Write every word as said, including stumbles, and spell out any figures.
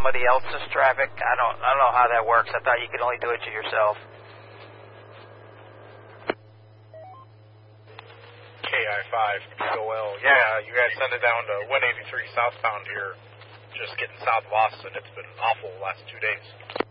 somebody else's traffic? I don't I don't know how that works. I thought you could only do it to yourself. K I five, B O L. Yeah, you guys send it down to one eighty-three southbound here, just getting south of Austin. It's been awful the last two days.